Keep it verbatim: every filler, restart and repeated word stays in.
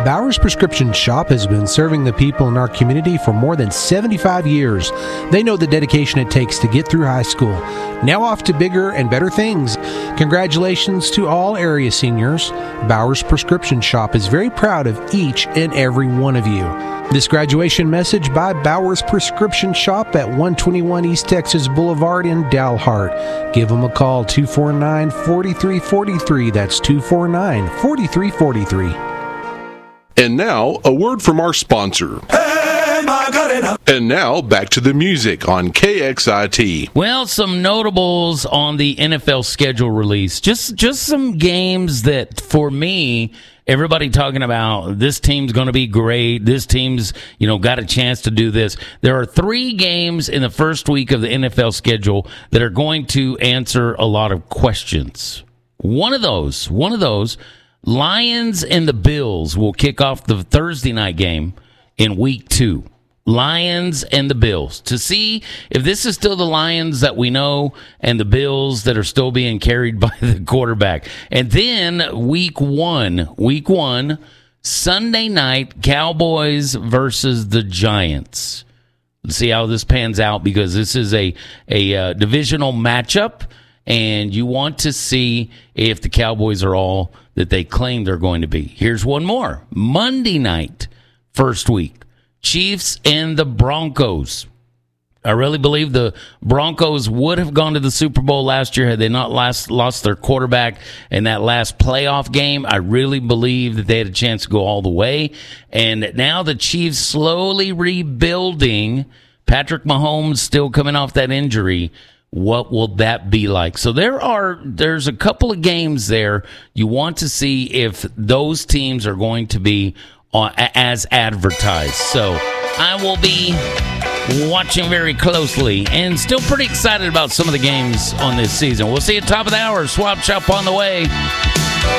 Bowers Prescription Shop has been serving the people in our community for more than seventy-five years. They know the dedication it takes to get through high school. Now off to bigger and better things. Congratulations to all area seniors. Bowers Prescription Shop is very proud of each and every one of you. This graduation message by Bowers Prescription Shop at one twenty-one East Texas Boulevard in Dalhart. Give them a call, two four nine, four three four three. That's two four nine, four three four three. And now, a word from our sponsor. And now, back to the music on K X I T. Well, some notables on the N F L schedule release. Just just some games that, for me, everybody talking about this team's going to be great. This team's, you know, got a chance to do this. There are three games in the first week of the N F L schedule that are going to answer a lot of questions. One of those, one of those, Lions and the Bills will kick off the Thursday night game in week two. Lions and the Bills. To see if this is still the Lions that we know and the Bills that are still being carried by the quarterback. And then week one, week one, Sunday night, Cowboys versus the Giants. Let's see how this pans out, because this is a, a uh, divisional matchup, and you want to see if the Cowboys are all that they claim they're going to be. Here's one more. Monday night, first week, Chiefs and the Broncos. I really believe the Broncos would have gone to the Super Bowl last year had they not last, lost their quarterback in that last playoff game. I really believe that they had a chance to go all the way. And now the Chiefs slowly rebuilding. Patrick Mahomes still coming off that injury. What will that be like? So there are there's a couple of games there. You want to see if those teams are going to be uh, as advertised. So I will be watching very closely and still pretty excited about some of the games on this season. We'll see you at the top of the hour. Swap Shop on the way.